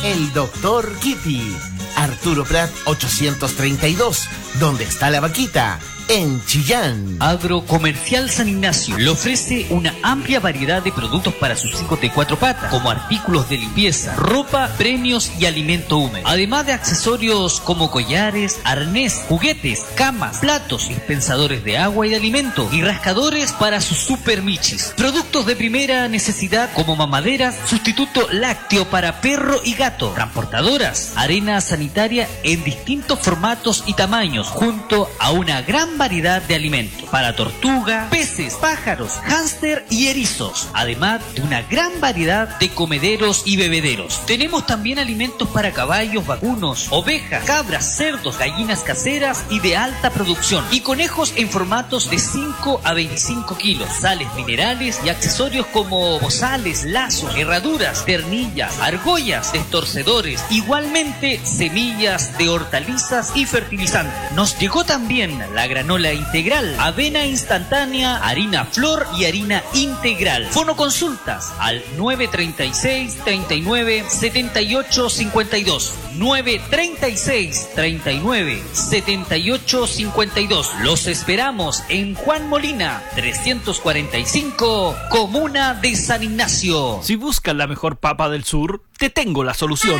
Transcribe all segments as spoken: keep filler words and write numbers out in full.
el doctor Kitty. Arturo Prat ochocientos treinta y dos, ¿dónde está la vaquita? En Chillán. Agrocomercial San Ignacio le ofrece una amplia variedad de productos para sus hijos de cuatro patas, como artículos de limpieza, ropa, premios y alimento húmedo. Además de accesorios como collares, arnés, juguetes, camas, platos, dispensadores de agua y de alimento y rascadores para sus super michis. Productos de primera necesidad como mamaderas, sustituto lácteo para perro y gato, transportadoras, arena sanitaria en distintos formatos y tamaños, junto a una gran variedad de alimentos para tortuga, peces, pájaros, hámster y erizos, además de una gran variedad de comederos y bebederos. Tenemos también alimentos para caballos, vacunos, ovejas, cabras, cerdos, gallinas caseras y de alta producción, y conejos en formatos de cinco a veinticinco kilos, sales minerales y accesorios como bozales, lazos, herraduras, ternillas, argollas, destorcedores, igualmente semillas de hortalizas y fertilizantes. Nos llegó también la granola integral, avena instantánea, harina flor y harina integral. Fono consultas al nueve treinta y seis, treinta y nueve, setenta y ocho cincuenta y dos, nueve treinta y seis, treinta y nueve, setenta y ocho cincuenta y dos. Los esperamos en Juan Molina trescientos cuarenta y cinco, Comuna de San Ignacio. Si buscas la mejor papa del sur, te tengo la solución.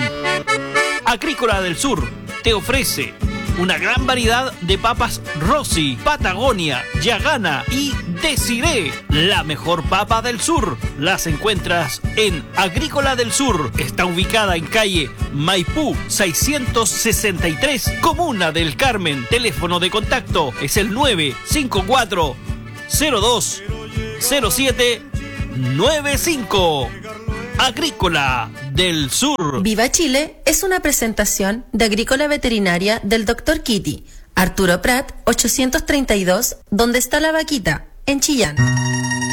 Agrícola del Sur te ofrece una gran variedad de papas Rossi, Patagonia, Yagana y Desiré. La mejor papa del sur las encuentras en Agrícola del Sur. Está ubicada en calle Maipú seiscientos sesenta y tres, Comuna del Carmen. Teléfono de contacto es el nueve cinco cuatro, cero dos, cero siete nueve cinco. Agrícola del Sur. Viva Chile es una presentación de Agrícola Veterinaria del doctor Kitty. Arturo Prat ochocientos treinta y dos, ¿dónde está la vaquita? En Chillán.